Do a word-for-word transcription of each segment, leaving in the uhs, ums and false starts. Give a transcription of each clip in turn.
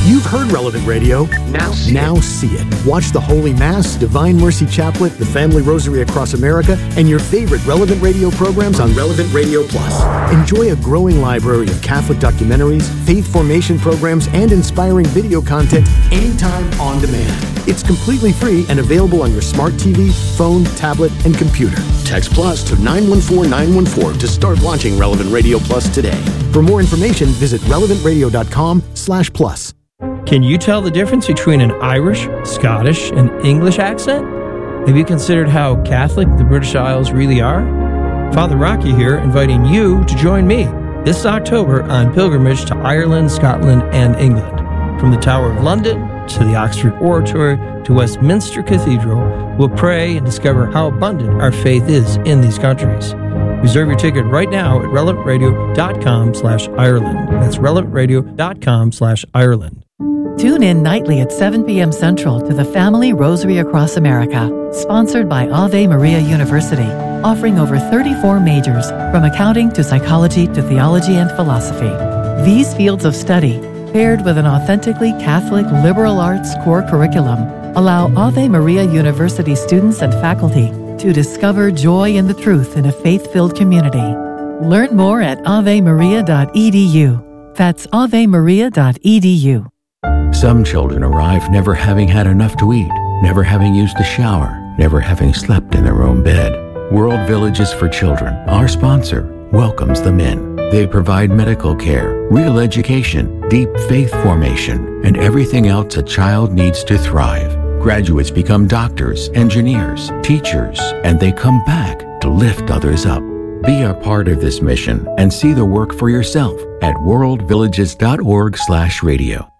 You've heard Relevant Radio. Now see now it. see it. Watch the Holy Mass, Divine Mercy Chaplet, the Family Rosary Across America, and your favorite Relevant Radio programs on Relevant Radio Plus. Enjoy a growing library of Catholic documentaries, faith formation programs, and inspiring video content anytime on demand. It's completely free and available on your smart T V, phone, tablet, and computer. Text Plus to nine one four nine one four to start watching Relevant Radio Plus today. For more information, visit relevant radio dot com slash plus. Can you tell the difference between an Irish, Scottish, and English accent? Have you considered how Catholic the British Isles really are? Father Rocky here, inviting you to join me this October on pilgrimage to Ireland, Scotland, and England. From the Tower of London to the Oxford Oratory to Westminster Cathedral, we'll pray and discover how abundant our faith is in these countries. Reserve your ticket right now at relevant radio dot com slash Ireland. That's relevant radio dot com slash Ireland. Tune in nightly at seven p.m. Central to the Family Rosary Across America, sponsored by Ave Maria University, offering over thirty-four majors, from accounting to psychology to theology and philosophy. These fields of study, paired with an authentically Catholic liberal arts core curriculum, allow Ave Maria University students and faculty to discover joy in the truth in a faith-filled community. Learn more at ave maria dot e d u. That's ave maria dot e d u. Some children arrive never having had enough to eat, never having used a shower, never having slept in their own bed. World Villages for Children, our sponsor, welcomes them in. They provide medical care, real education, deep faith formation, and everything else a child needs to thrive. Graduates become doctors, engineers, teachers, and they come back to lift others up. Be a part of this mission and see the work for yourself at world villages dot org slash radio.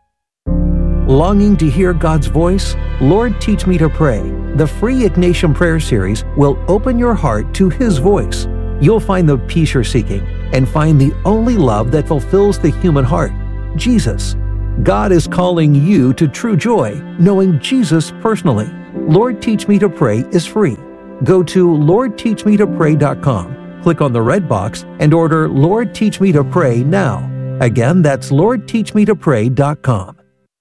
Longing to hear God's voice? Lord, Teach Me to Pray. The free Ignatian Prayer Series will open your heart to His voice. You'll find the peace you're seeking and find the only love that fulfills the human heart, Jesus. God is calling you to true joy, knowing Jesus personally. Lord, Teach Me to Pray is free. Go to lord teach me to pray dot com, click on the red box, and order Lord, Teach Me to Pray now. Again, that's lord teach me to pray dot com.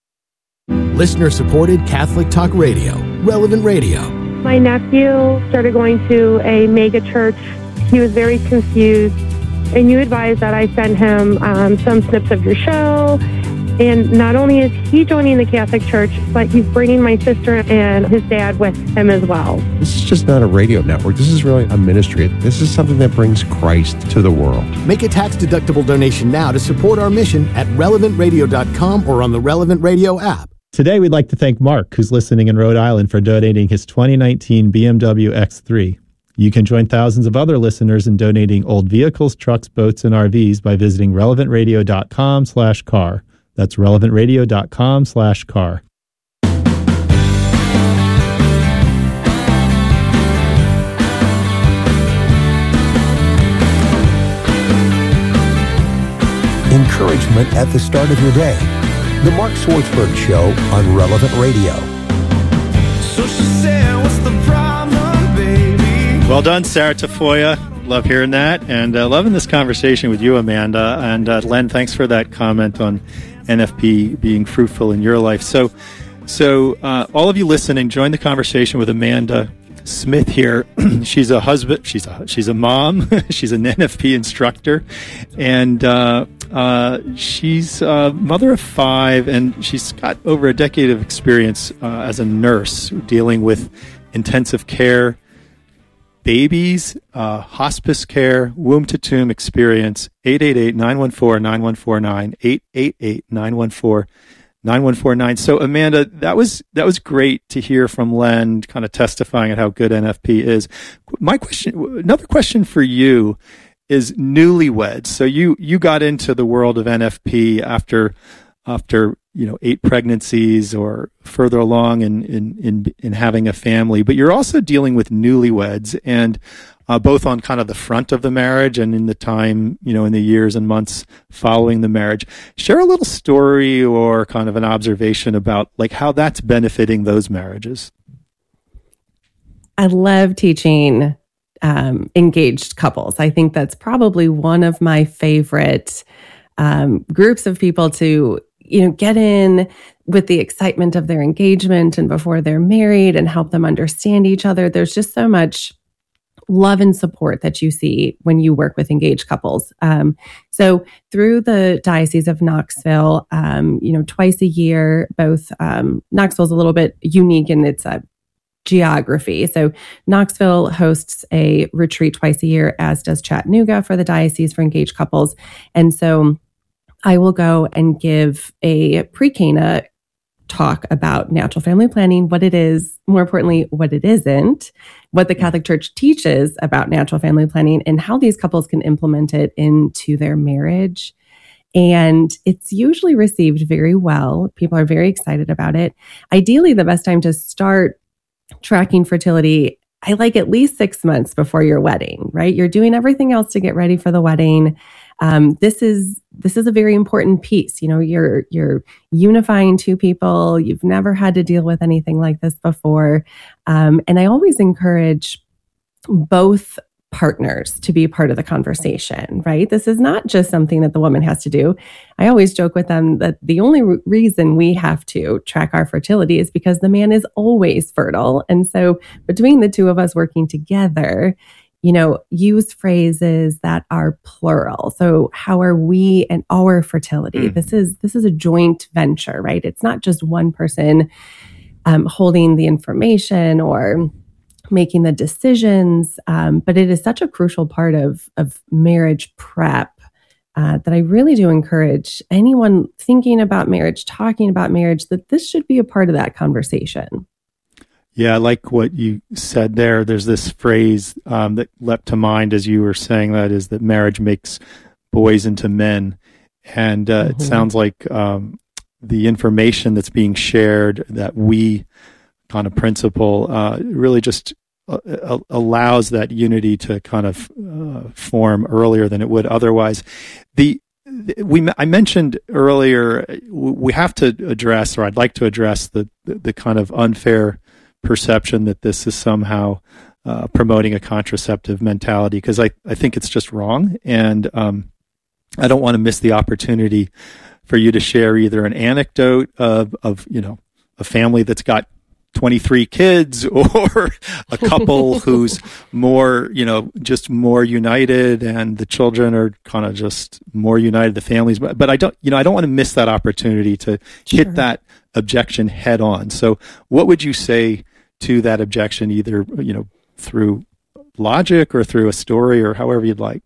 Listener-supported Catholic Talk Radio, Relevant Radio. My nephew started going to a mega church. He was very confused, and you advised that I send him um, some snips of your show. And not only is he joining the Catholic Church, but he's bringing my sister and his dad with him as well. This is just not a radio network. This is really a ministry. This is something that brings Christ to the world. Make a tax-deductible donation now to support our mission at relevant radio dot com or on the Relevant Radio app. Today, we'd like to thank Mark, who's listening in Rhode Island, for donating his twenty nineteen B M W X three. You can join thousands of other listeners in donating old vehicles, trucks, boats, and R Vs by visiting relevant radio dot com slash car. That's relevant radio dot com slash car. Encouragement at the start of your day. The Mark Swartzberg Show on Relevant Radio. So she said, what's the problem, baby? Well done, Sarah Tafoya. Love hearing that, and uh, loving this conversation with you, Amanda. And uh, Len, thanks for that comment on N F P being fruitful in your life. So, so uh, all of you listening, join the conversation with Amanda Smith here. She's a husband. She's a she's a mom. She's an N F P instructor, and uh, uh, she's a mother of five. And she's got over a decade of experience uh, as a nurse dealing with intensive care, babies, uh, hospice care, womb to tomb experience. eight eight eight, nine one four, nine one four nine, eight eight eight, nine one four, nine one four nine. So Amanda, that was that was great to hear from Len, kind of testifying at how good N F P is. My question, another question for you, is newlyweds. So you you got into the world of N F P after after you know eight pregnancies or further along in in in, in having a family, but you're also dealing with newlyweds, and uh, both on kind of the front of the marriage and in the time, you know, in the years and months following the marriage. Share a little story or kind of an observation about like how that's benefiting those marriages. I love teaching um, engaged couples. I think that's probably one of my favorite um, groups of people to you know, get in with the excitement of their engagement and before they're married and help them understand each other. There's just so much love and support that you see when you work with engaged couples. Um, so through the Diocese of Knoxville, um, you know, twice a year, both um, Knoxville's a little bit unique in its uh, geography. So Knoxville hosts a retreat twice a year, as does Chattanooga for the diocese for engaged couples. And so I will go and give a pre-Cana talk about natural family planning, what it is, more importantly, what it isn't, what the Catholic Church teaches about natural family planning, and how these couples can implement it into their marriage. And it's usually received very well. People are very excited about it. Ideally, the best time to start tracking fertility, I like at least six months before your wedding, right? You're doing everything else to get ready for the wedding. Um, this is this is a very important piece. You know, you're you're unifying two people. You've never had to deal with anything like this before, um, and I always encourage both partners to be part of the conversation. Right? This is not just something that the woman has to do. I always joke with them that the only re- reason we have to track our fertility is because the man is always fertile, and so between the two of us working together, you know, use phrases that are plural. So how are we and our fertility? Mm. This is this is a joint venture, right? It's not just one person um, holding the information or making the decisions, um, but it is such a crucial part of, of marriage prep uh, that I really do encourage anyone thinking about marriage, talking about marriage, that this should be a part of that conversation. Yeah, I like what you said there. There's this phrase um, that leapt to mind as you were saying that, is that marriage makes boys into men. And uh, mm-hmm. it sounds like um, the information that's being shared, that we kind of principle, uh, really just uh, allows that unity to kind of uh, form earlier than it would otherwise. The We I mentioned earlier, we have to address, or I'd like to address, the the, the kind of unfair perception that this is somehow uh, promoting a contraceptive mentality, because I, I think it's just wrong. And um, I don't want to miss the opportunity for you to share either an anecdote of, of you know, a family that's got twenty-three kids, or a couple who's more, you know, just more united, and the children are kind of just more united, the families. But, but I don't, you know, I don't want to miss that opportunity to sure. hit that objection head on. So what would you say to that objection, either, you know, through logic or through a story, or however you'd like?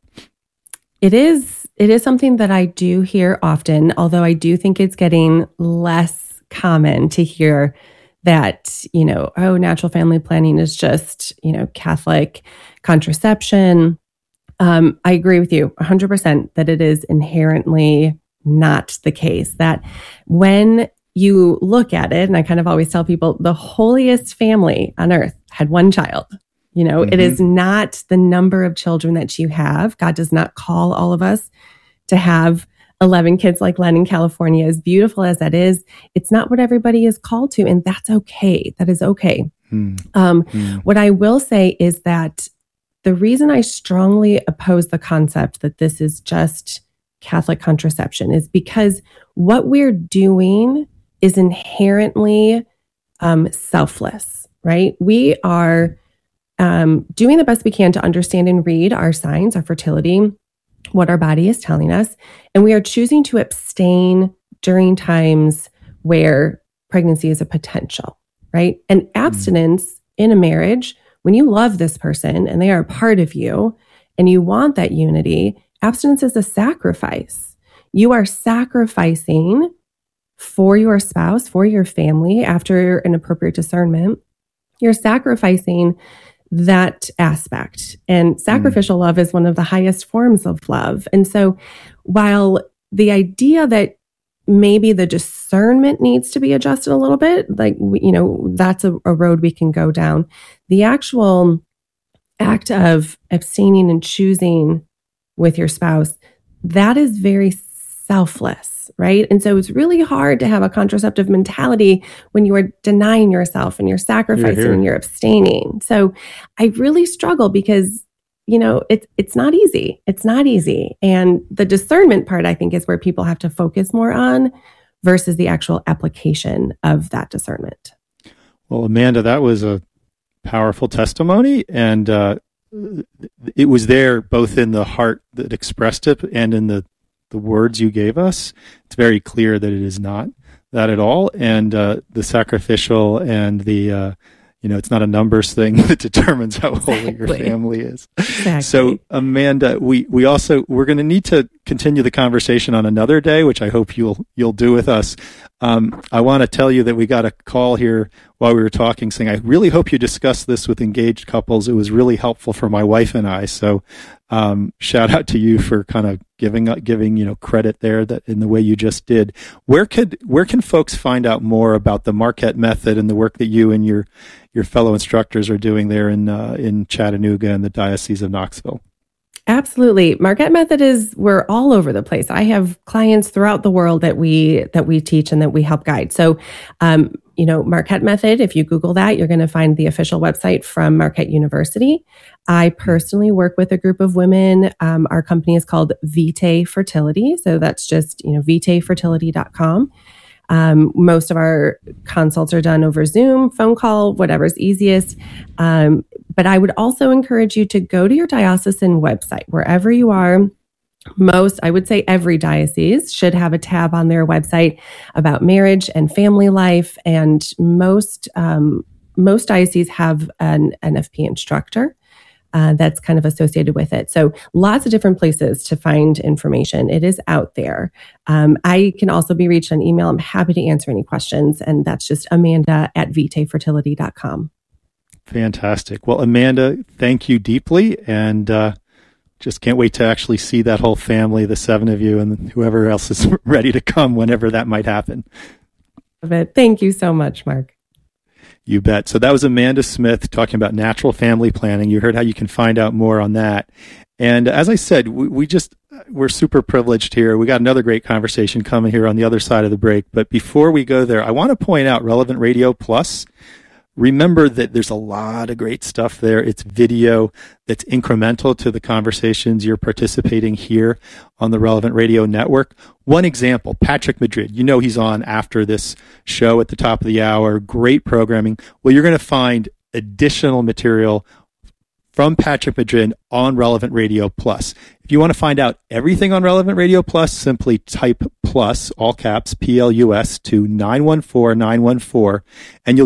It is, it is something that I do hear often, although I do think it's getting less common to hear that, you know, oh, natural family planning is just, you know, Catholic contraception. Um, I agree with you one hundred percent that it is inherently not the case. That when you look at it, and I kind of always tell people, the holiest family on earth had one child. You know, mm-hmm. it is not the number of children that you have. God does not call all of us to have eleven kids like Len in California. As beautiful as that is, it's not what everybody is called to, and that's okay. That is okay. Mm. Um, mm. What I will say is that the reason I strongly oppose the concept that this is just Catholic contraception is because what we're doing is inherently um, selfless, right? We are um, doing the best we can to understand and read our signs, our fertility, what our body is telling us. And we are choosing to abstain during times where pregnancy is a potential, right? And abstinence mm. in a marriage, when you love this person and they are a part of you and you want that unity, abstinence is a sacrifice. You are sacrificing for your spouse, for your family, after an appropriate discernment. You're sacrificing that aspect. And sacrificial mm. love is one of the highest forms of love. And so while the idea that maybe the discernment needs to be adjusted a little bit, like, you know, that's a, a road we can go down, the actual act of abstaining and choosing with your spouse, that is very selfless, right? And so it's really hard to have a contraceptive mentality when you are denying yourself and you're sacrificing you're and you're abstaining. So I really struggle because, you know, it's it's not easy. It's not easy. And the discernment part, I think, is where people have to focus more on, versus the actual application of that discernment. Well, Amanda, that was a powerful testimony, and uh, it was there both in the heart that expressed it and in the, the words you gave us. It's very clear that it is not that at all, and uh, the sacrificial and the uh, you know, it's not a numbers thing that determines how holy exactly. your family is. Exactly. So, Amanda, we, we also, we're going to need to continue the conversation on another day, which I hope you'll, you'll do with us. Um, I want to tell you that we got a call here while we were talking saying, I really hope you discuss this with engaged couples. It was really helpful for my wife and I. So, um, shout out to you for kind of giving, giving, you know, credit there that in the way you just did. Where could, where can folks find out more about the Marquette Method and the work that you and your, your fellow instructors are doing there in, uh, in Chattanooga and the Diocese of Knoxville? Absolutely. Marquette Method is, we're all over the place. I have clients throughout the world that we, that we teach and that we help guide. So, um, you know, Marquette Method, if you Google that, you're going to find the official website from Marquette University. I personally work with a group of women. Um, our company is called Vitae Fertility. So that's just, you know, vitae fertility dot com. Um, most of our consults are done over Zoom, phone call, whatever's easiest. Um, but I would also encourage you to go to your diocesan website, wherever you are. Most, I would say every diocese should have a tab on their website about marriage and family life. And most, um, most dioceses have an N F P instructor uh, that's kind of associated with it. So lots of different places to find information. It is out there. Um, I can also be reached on email. I'm happy to answer any questions. And that's just Amanda at vitae fertility dot com. Fantastic. Well, Amanda, thank you deeply. And, uh, just can't wait to actually see that whole family, the seven of you and whoever else is ready to come whenever that might happen. Thank you so much, Mark. You bet. So that was Amanda Smith talking about natural family planning. You heard how you can find out more on that. And as I said, we, we just, we're super privileged here. We got another great conversation coming here on the other side of the break. But before we go there, I want to point out Relevant Radio Plus. Remember that there's a lot of great stuff there. It's video that's incremental to the conversations you're participating here on the Relevant Radio Network. One example, Patrick Madrid. You know he's on after this show at the top of the hour. Great programming. Well, you're going to find additional material from Patrick Madrid on Relevant Radio Plus. If you want to find out everything on Relevant Radio Plus, simply type plus, all caps, P L U S, to nine one four nine one four, and you'll